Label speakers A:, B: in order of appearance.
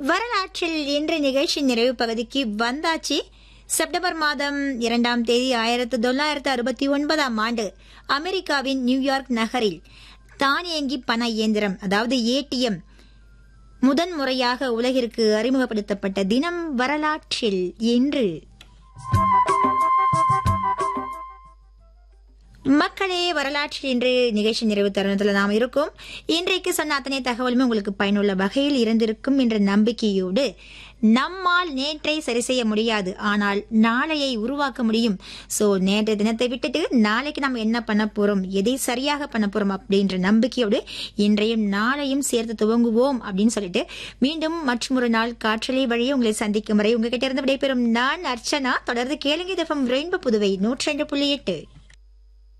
A: வரலாற்றில் இன்று நிகழ்ச்சி நிறைவு பகுதிக்கு வந்தாச்சு. செப்டம்பர் மாதம் 2ஆம் தேதி 1969ஆம் ஆண்டு அமெரிக்காவின் நியூயார்க் நகரில் தானியங்கி பண இயந்திரம், அதாவது ஏடிஎம், முதன் முறையாக உலகிற்கு அறிமுகப்படுத்தப்பட்ட தினம் வரலாற்றில் இன்று. மக்களே, வரலாற்றில் இன்று நிகழ்ச்சி நிறைவு தருணத்தில் நாம் இருக்கோம். இன்றைக்கு சொன்ன அத்தனை தகவலுமே உங்களுக்கு பயனுள்ள வகையில் இருந்திருக்கும் என்ற நம்பிக்கையோடு, நம்மால் நேற்றை சரி செய்ய முடியாது, ஆனால் நாளையை உருவாக்க முடியும். சோ நேற்றைய தினத்தை விட்டுட்டு நாளைக்கு நம்ம என்ன பண்ண போறோம், எதை சரியாக பண்ண போறோம் அப்படின்ற நம்பிக்கையோடு இன்றையும் நாளையும் சேர்த்து துவங்குவோம் அப்படின்னு சொல்லிட்டு மீண்டும் மற்றொரு நாள் காற்றலை வழியே உங்களை சந்திக்கும் வரை உங்ககிட்ட இருந்து விடைபெறும் நான் அர்ச்சனா. தொடர்ந்து கேளுங்க. ரெயின்போ புதுவை 102.8.